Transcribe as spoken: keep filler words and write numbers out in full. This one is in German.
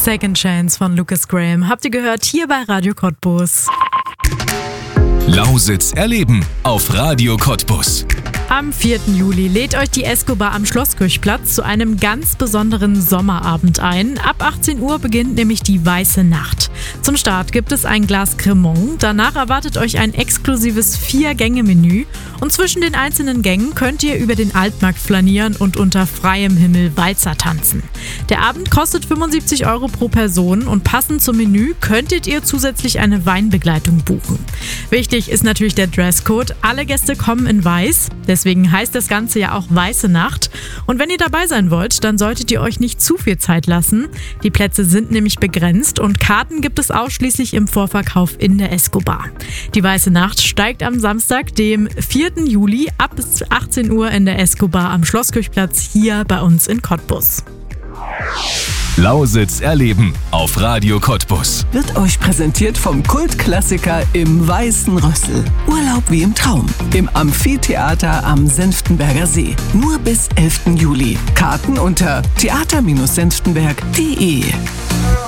Second Chance von Lucas Graham habt ihr gehört hier bei Radio Cottbus. Lausitz erleben auf Radio Cottbus. Am vierten Juli lädt euch die Escobar am Schlosskirchplatz zu einem ganz besonderen Sommerabend ein. Ab achtzehn Uhr beginnt nämlich die Weiße Nacht. Zum Start gibt es ein Glas Cremant, danach erwartet euch ein exklusives Vier-Gänge-Menü und zwischen den einzelnen Gängen könnt ihr über den Altmarkt flanieren und unter freiem Himmel Walzer tanzen. Der Abend kostet fünfundsiebzig Euro pro Person und passend zum Menü könntet ihr zusätzlich eine Weinbegleitung buchen. Wichtig ist natürlich der Dresscode. Alle Gäste kommen in weiß. Deswegen heißt das Ganze ja auch Weiße Nacht. Und wenn ihr dabei sein wollt, dann solltet ihr euch nicht zu viel Zeit lassen. Die Plätze sind nämlich begrenzt und Karten gibt es ausschließlich im Vorverkauf in der Escobar. Die Weiße Nacht steigt am Samstag, dem vierten Juli, ab bis achtzehn Uhr in der Escobar am Schlosskirchplatz hier bei uns in Cottbus. Lausitz erleben auf Radio Cottbus. Wird euch präsentiert vom Kultklassiker Im Weißen Rössel. Urlaub wie im Traum. Im Amphitheater am Senftenberger See. Nur bis elften Juli. Karten unter theater Bindestrich senftenberg punkt de.